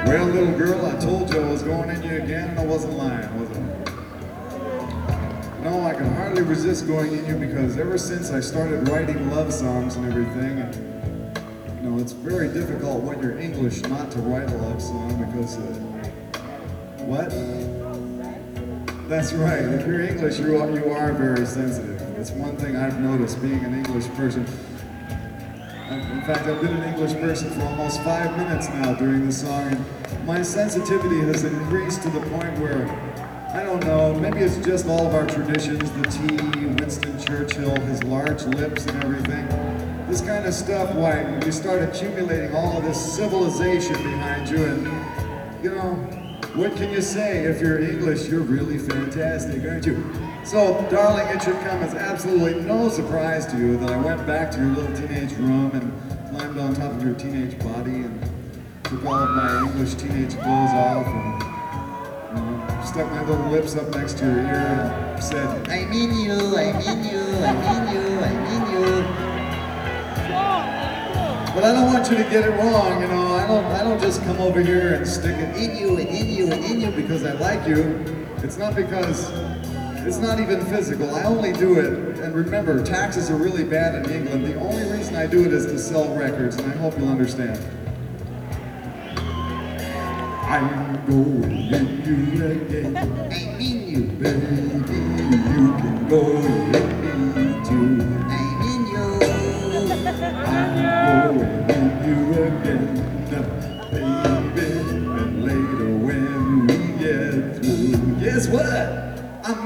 Well, little girl, I told you I was going in you again, and I wasn't lying, was I? No, I can hardly resist going in you because ever since I started writing love songs and everything, and, you know, it's very difficult when you're English not to write a love song because, what? That's right. If you're English, you are very sensitive. It's one thing I've noticed being an English person. In fact, I've been an English person for almost 5 minutes now during the song, and my sensitivity has increased to the point where, I don't know, maybe it's just all of our traditions, the tea, Winston Churchill, his large lips and everything. This kind of stuff, why, you start accumulating all of this civilization behind you, and, you know, what can you say? If you're English, you're really fantastic, aren't you? So, darling, it should come as absolutely no surprise to you that I went back to your little teenage room and climbed on top of your teenage body and took all of my English teenage clothes off and, you know, stuck my little lips up next to your ear and said, I mean you, I mean you, I mean you, I mean you. But I don't want you to get it wrong, you know. I don't just come over here and stick it in you and in you and in you because I like you. It's not because, it's not even physical. I only do it, and remember, taxes are really bad in England. The only reason I do it is to sell records, and I hope you'll understand. I'm going in you again. I mean you, baby. You can go in me too. I mean you. I'm going in you again, baby. And later when we get through, guess what?